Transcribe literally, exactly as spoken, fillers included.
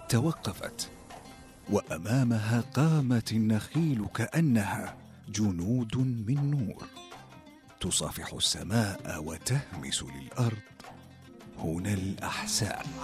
توقفت، وأمامها قامت النخيل كأنها جنود من نور تصافح السماء وتهمس للأرض: هنا الأحساء.